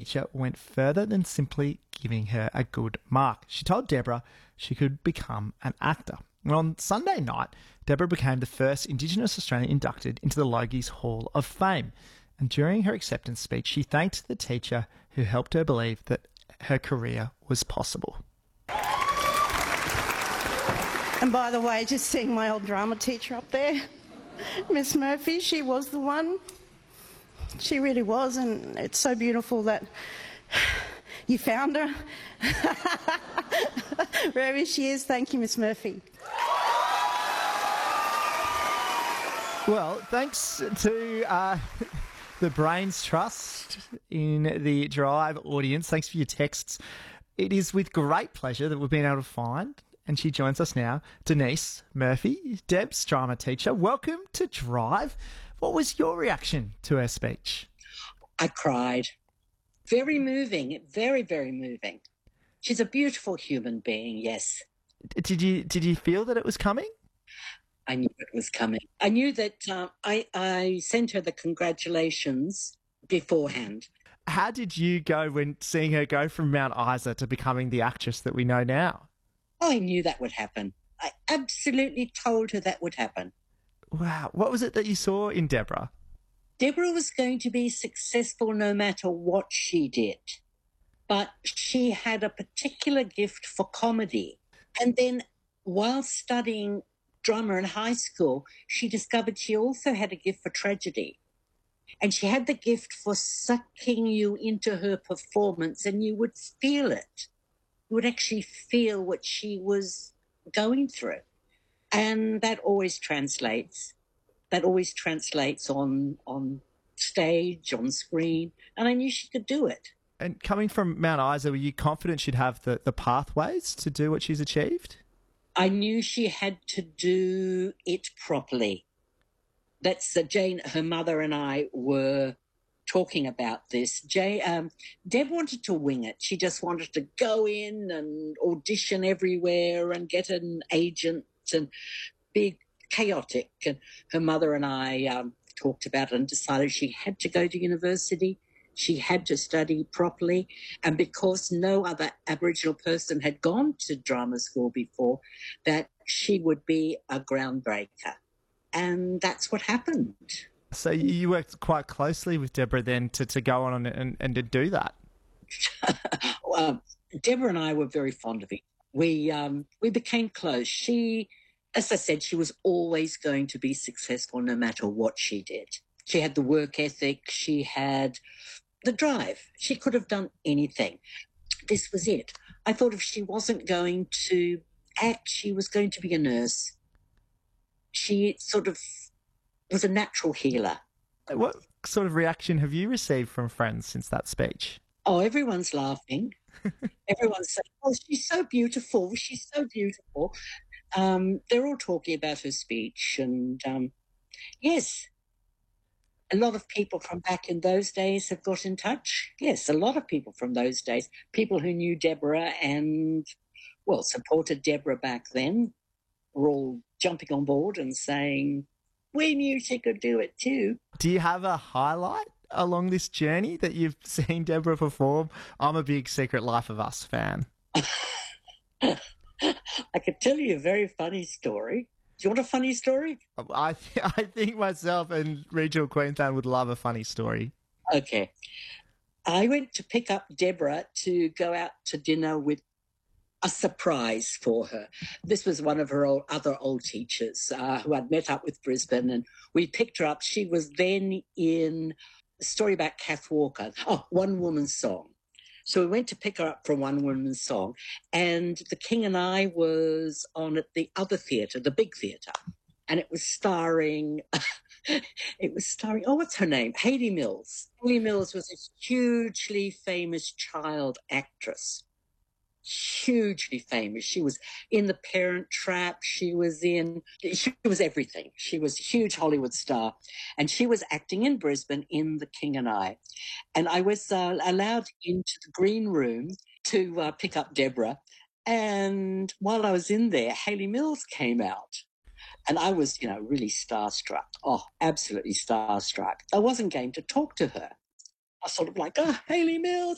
teacher went further than simply giving her a good mark. She told Deborah she could become an actor. And on Sunday night, Deborah became the first Indigenous Australian inducted into the Logies Hall of Fame. And during her acceptance speech, she thanked the teacher who helped her believe that her career was possible. And by the way, just seeing my old drama teacher up there, Miss Murphy, she was the one. She really was, and it's so beautiful that you found her. Wherever she is, thank you, Miss Murphy. Well, thanks to the Brains Trust in the Drive audience. Thanks for your texts. It is with great pleasure that we've been able to find, and she joins us now, Denise Murphy, Deb's drama teacher. Welcome to Drive. What was your reaction to her speech? I cried. Very moving, very, very moving. She's a beautiful human being, yes. Did you feel that it was coming? I knew it was coming. I knew that I sent her the congratulations beforehand. How did you go when seeing her go from Mount Isa to becoming the actress that we know now? Oh, I knew that would happen. I absolutely told her that would happen. Wow. What was it that you saw in Deborah? Deborah was going to be successful no matter what she did. But she had a particular gift for comedy. And then while studying drama in high school, she discovered she also had a gift for tragedy. And she had the gift for sucking you into her performance, and you would feel it. You would actually feel what she was going through. And that always translates. That always translates on stage, on screen. And I knew she could do it. And coming from Mount Isa, were you confident she'd have the pathways to do what she's achieved? I knew she had to do it properly. That's Jane, her mother and I were talking about this. Deb wanted to wing it. She just wanted to go in and audition everywhere and get an agent and be chaotic. And her mother and I talked about it and decided she had to go to university. She had to study properly. And because no other Aboriginal person had gone to drama school before, that she would be a groundbreaker. And that's what happened. So you worked quite closely with Deborah then to go on and to do that? Deborah and I were very fond of it. We became close. She, as I said, she was always going to be successful no matter what she did. She had the work ethic. She had the drive. She could have done anything. This was it. I thought if she wasn't going to act, she was going to be a nurse. She sort of was a natural healer. What sort of reaction have you received from friends since that speech? Oh, everyone's laughing. Everyone's saying, oh, she's so beautiful. She's so beautiful. They're all talking about her speech. And yes, a lot of people from back in those days have got in touch. Yes, a lot of people from those days, people who knew Deborah and, well, supported Deborah back then, were all jumping on board and saying, we knew she could do it too. Do you have a highlight along this journey that you've seen Deborah perform? I'm a big Secret Life of Us fan. I could tell you a very funny story. Do you want a funny story? I think myself and regional Queensland would love a funny story. Okay. I went to pick up Deborah to go out to dinner with a surprise for her. This was one of her other old teachers who I'd met up with Brisbane, and we picked her up. She was then in a story about Kath Walker. Oh, One Woman's Song. So we went to pick her up for One Woman's Song, and The King and I was on at the other theatre, the big theatre, and it was starring, oh, what's her name? Hayley Mills. Hayley Mills was a hugely famous child actress. Hugely famous. She was in The Parent Trap. She was everything. She was a huge Hollywood star. And she was acting in Brisbane in The King and I. And I was allowed into the green room to pick up Deborah. And while I was in there, Hayley Mills came out. And I was, really starstruck. Oh, absolutely starstruck. I wasn't going to talk to her. I was sort of like, oh, Hayley Mills,